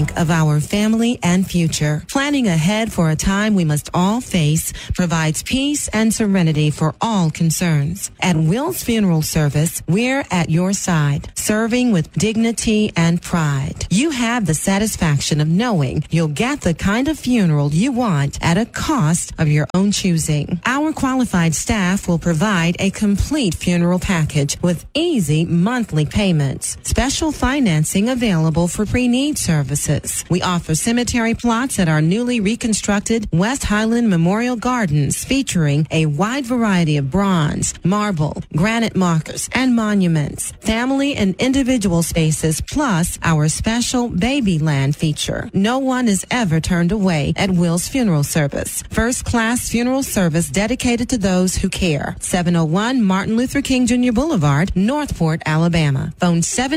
think of our family and future. Planning ahead for a time we must all face provides peace and serenity for all concerns. At Will's Funeral Service, we're at your side, serving with dignity and pride. You have the satisfaction of knowing you'll get the kind of funeral you want at a cost of your own choosing. Our qualified staff will provide a complete funeral package with easy monthly payments. Special financing available for pre-need services. We offer cemetery plots at our newly reconstructed West Highland Memorial Gardens, featuring a wide variety of bronze, marble, granite markers, and monuments. Family and individual spaces, plus our special baby land feature. No one is ever turned away at Will's Funeral Service. First-class funeral service dedicated to those who care. 701 Martin Luther King Jr. Boulevard, Northport, Alabama. Phone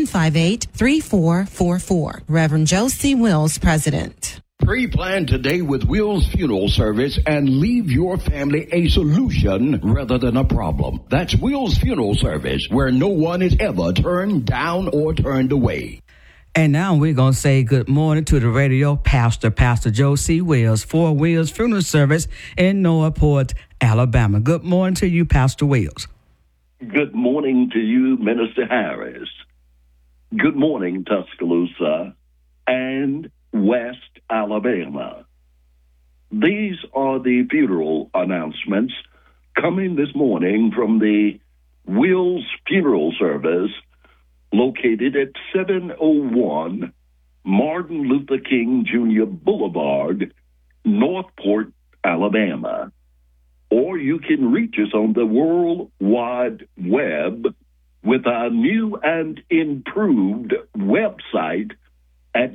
758-3444. Reverend Joe C. Wills, President. Pre-plan today with Will's Funeral Service and leave your family a solution rather than a problem. That's Will's Funeral Service, where no one is ever turned down or turned away. And now we're going to say good morning to the radio Pastor Joe C. Wills for Will's Funeral Service in Northport, Alabama. Good morning to you, Pastor Wills. Good morning to you, Minister Harris. Good morning, Tuscaloosa and West Alabama. These are the funeral announcements coming this morning from the Will's Funeral Service located at 701 Martin Luther King Jr. Boulevard, Northport, Alabama. Or you can reach us on the World Wide Web with our new and improved website at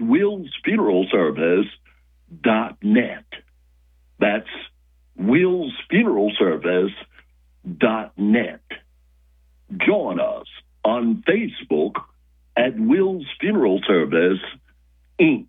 willsfuneralservice.net. That's willsfuneralservice.net. Join us on Facebook at Will's Funeral Service, Inc.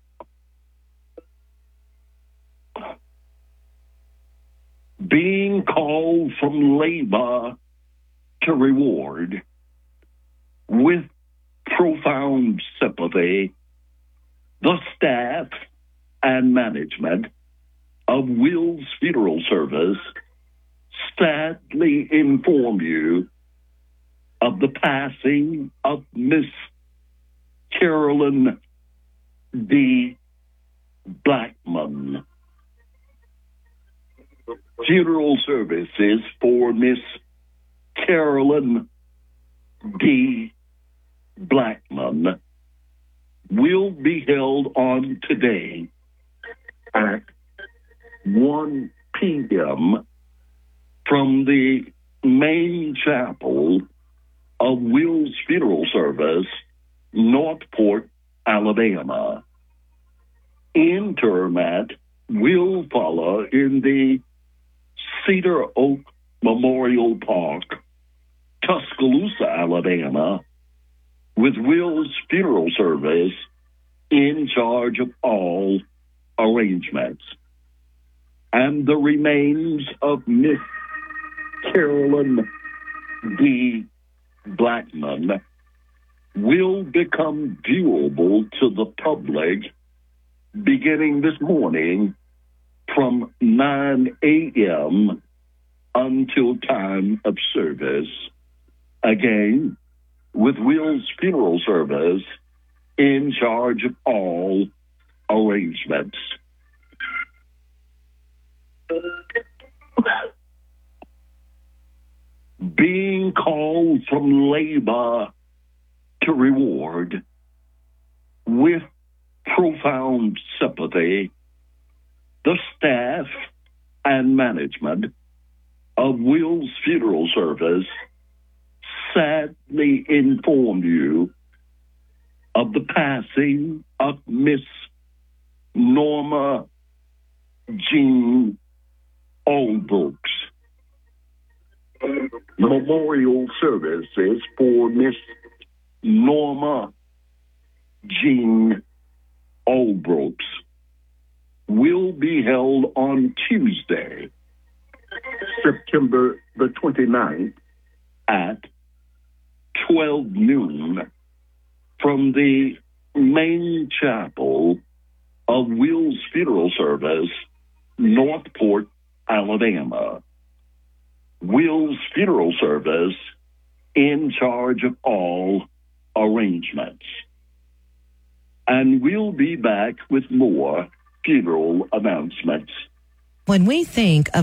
Being called from labor to reward with profound sympathy, the staff and management of Will's Funeral Service sadly inform you of the passing of Miss Carolyn D. Blackman. Funeral services for Miss Carolyn D. Blackman will be held on today at 1 p.m. from the main chapel of Will's Funeral Service, Northport, Alabama. Interment will follow in the Cedar Oak Memorial Park, Tuscaloosa, Alabama, with Will's Funeral Service in charge of all arrangements. And the remains of Miss Carolyn D. Blackman will become viewable to the public beginning this morning from 9 a.m. until time of service. Again, with Will's Funeral Service in charge of all arrangements. Being called from labor to reward with profound sympathy, the staff and management of Will's Funeral Service sadly inform you of the passing of Miss Norma Jean Allbrooks. Memorial services for Miss Norma Jean Allbrooks will be held on Tuesday, September the 29th at 12 noon from the main chapel of Will's Funeral Service, Northport, Alabama. Will's Funeral Service, in charge of all arrangements. And we'll be back with more funeral announcements. When we think of